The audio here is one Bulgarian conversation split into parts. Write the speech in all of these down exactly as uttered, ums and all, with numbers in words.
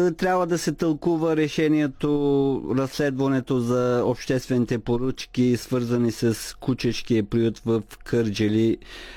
трябва да се тълкува решението, разследването за обществените поръчки, свързани с кучешкия приют в Кърджали,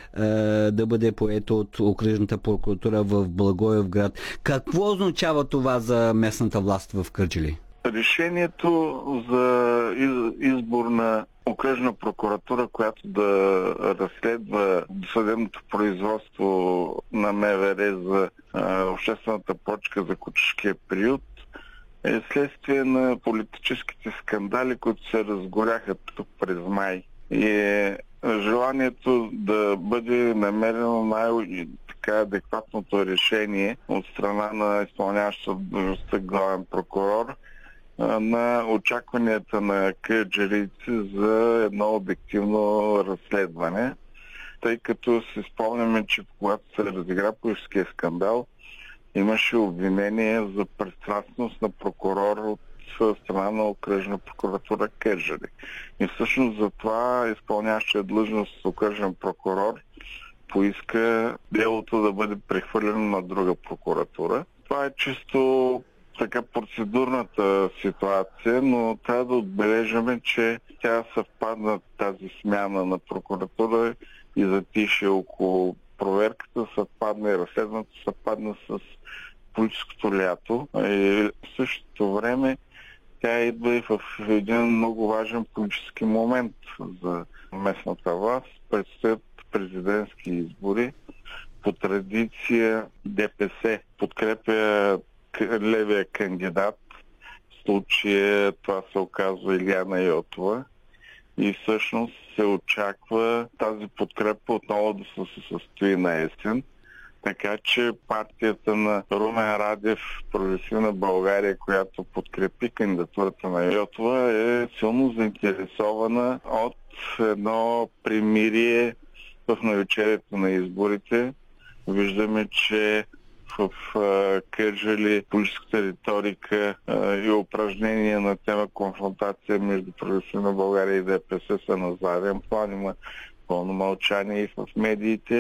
да бъде поето от окръжната прокуратура в Благоевград? Какво означава това за местната власт в Кърджали? Решението за избор на окръжна прокуратура, която да разследва съдебното производство на МВР за а, обществената поръчка за кучешкия приют, е следствие на политическите скандали, които се разгоряха тук през май. И е желанието да бъде намерено най-адекватното решение от страна на изпълняващата длъжността главен прокурор на очакванията на кърджалийци за едно обективно разследване, тъй като се спомняме, че когато се разигра политическия скандал, имаше обвинение за пристрастност на прокурор от страна на окръжна прокуратура Кърджали. И всъщност за това изпълняващия длъжност окръжен прокурор поиска делото да бъде прехвърлено на друга прокуратура. Това е чисто така процедурната ситуация, но трябва да отбележаме, че тя съвпадна, тази смяна на прокуратура и затише около проверката, съвпадна и разследването съвпадна с политическото лято. И в същото време тя идва и в един много важен политически момент за местната власт. Предстоят президентски избори. По традиция ДПС подкрепя левия кандидат. В случая това се оказва Илияна Йотова. И всъщност се очаква тази подкрепа отново да се състои на есен. Така че партията на Румен Радев, Прогресивна България, която подкрепи кандидатурата на Йотова, е силно заинтересована от едно примирие в навечерието на изборите. Виждаме, че в Кърджали политическата риторика и упражнения на тема конфронтация между Прогресивна България и ДПС са на заден план. Има пълно мълчание и в медиите.